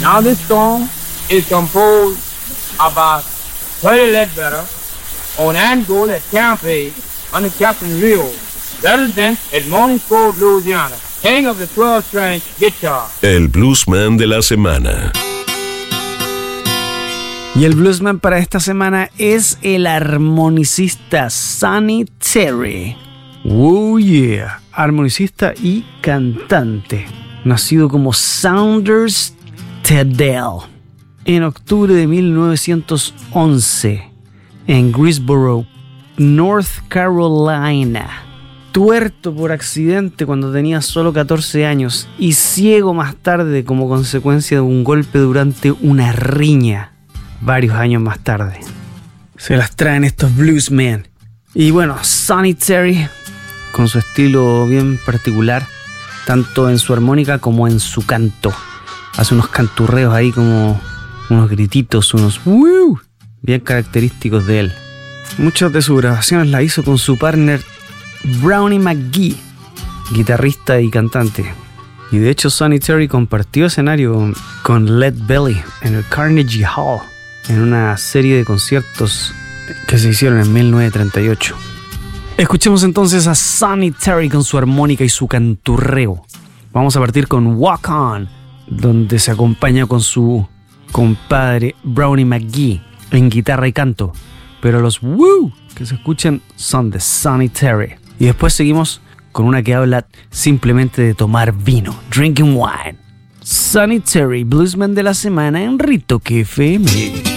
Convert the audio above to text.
Now this song is composed about Freddie Ledbetter on Angola at Campe under Captain Rio, resident at Morningside, Louisiana, king of the 12-string guitar. El Bluesman de la semana. Y el bluesman para esta semana es el armonicista Sonny Terry. Oh yeah, armonicista y cantante, nacido como Saunders Tedell en octubre de 1911 en Greensboro, North Carolina. Tuerto por accidente cuando tenía solo 14 años y ciego más tarde como consecuencia de un golpe durante una riña varios años más tarde. Se las traen estos bluesmen. Y bueno, Sonny Terry, con su estilo bien particular, tanto en su armónica como en su canto. Hace unos canturreos ahí como unos grititos, unos ¡woo!, bien característicos de él. Muchas de sus grabaciones las hizo con su partner Brownie McGhee, guitarrista y cantante. Y de hecho Sonny Terry compartió escenario con Lead Belly en el Carnegie Hall en una serie de conciertos que se hicieron en 1938. Escuchemos entonces a Sonny Terry con su armónica y su canturreo. Vamos a partir con Walk On, donde se acompaña con su compadre Brownie McGhee en guitarra y canto, pero los woo que se escuchan son de Sonny Terry. Y después seguimos con una que habla simplemente de tomar vino, drinking wine. Sonny Terry, bluesman de la semana en Ritoque FM.